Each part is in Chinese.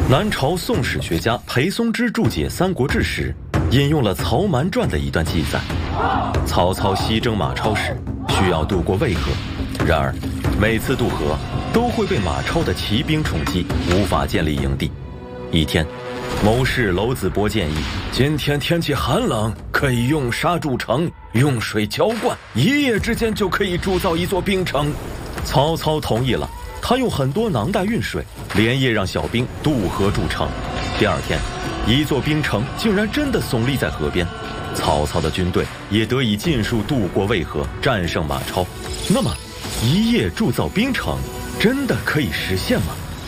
南朝宋史学家裴松之注解《三国志》时，引用了《曹瞒传》的一段记载：曹操西征马超时，需要渡过渭河，然而每次渡河都会被马超的骑兵冲击，无法建立营地。一天，谋士娄子博建议，今天天气寒冷，可以用沙筑城，用水浇灌，一夜之间就可以铸造一座冰城。曹操同意了，他用很多囊袋运水，连夜让小兵渡河筑城。第二天，一座冰城竟然真的耸立在河边，曹操的军队也得以尽数渡过渭河，战胜马超。那么，一夜铸造冰城，真的可以实现吗？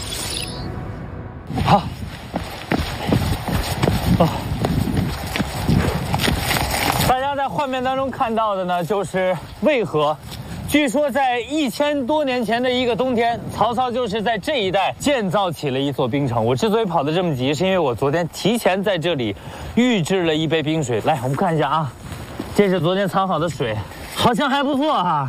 好。大家在画面当中看到的呢，就是渭河。据说在1000多年前的一个冬天，曹操就是在这一带建造起了一座冰城。我之所以跑得这么急，是因为我昨天提前在这里预制了一杯冰水。来，我们看一下啊，这是昨天藏好的水，好像还不错哈。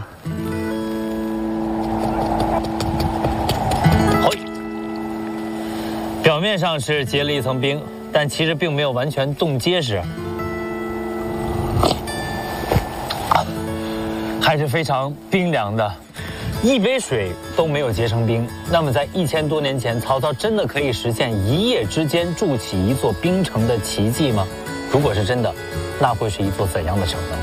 表面上是结了一层冰，但其实并没有完全冻结实。还是非常冰凉的，一杯水都没有结成冰。那么在1000多年前，曹操真的可以实现一夜之间筑起一座冰城的奇迹吗？如果是真的，那会是一座怎样的城呢？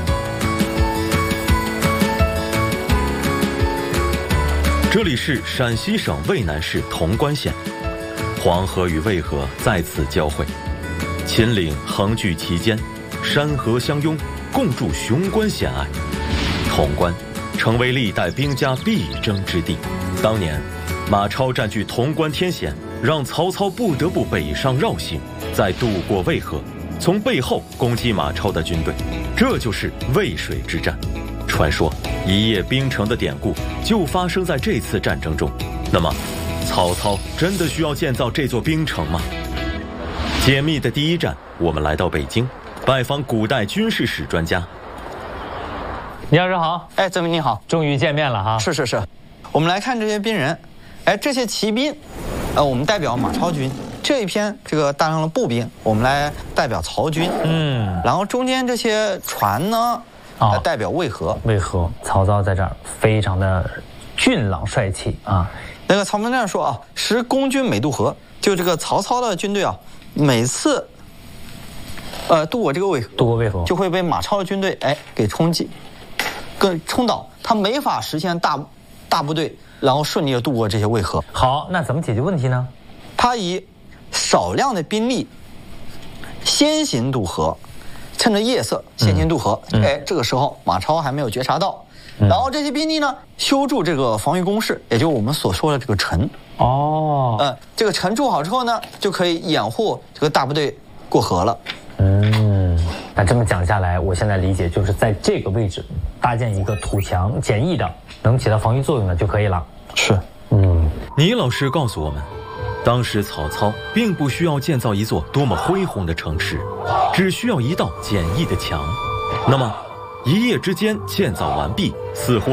这里是陕西省渭南市潼关县，黄河与渭河在此交汇，秦岭横踞其间，山河相拥，共筑雄关险隘。潼关成为历代兵家必争之地。当年，马超占据潼关天险，让曹操不得不北上绕行，再渡过渭河，从背后攻击马超的军队。这就是渭水之战。传说一夜冰城的典故就发生在这次战争中。那么，曹操真的需要建造这座冰城吗？解密的第一站，我们来到北京，拜访古代军事史专家。 倪老师好， 哎，泽明你好， 终于见面了哈。 是，我们来看这些兵人，哎，这些骑兵，我们代表马超军，这一篇这个大量的步兵，我们来代表曹军，然后中间这些船呢，代表渭河。 渭河，曹操在这儿非常的俊朗帅气啊。 那个曹操这样说啊，时公军每渡河，就这个曹操的军队啊，每次，渡过这个渭河，就会被马超的军队给冲倒，他没法实现大部队，然后顺利的渡过这些渭河。 好，那怎么解决问题呢？ 他以少量的兵力先行渡河，趁着夜色先行渡河。这个时候马超还没有觉察到，然后这些兵力呢修筑这个防御工事，也就是我们所说的这个城。这个城筑好之后呢，就可以掩护这个大部队过河了。 那这么讲下来，我现在理解就是在这个位置搭建一个土墙，简易的，能起到防御作用的就可以了。 是， 倪老师告诉我们，当时曹操并不需要建造一座多么恢宏的城池，只需要一道简易的墙。那么，一夜之间建造完毕，似乎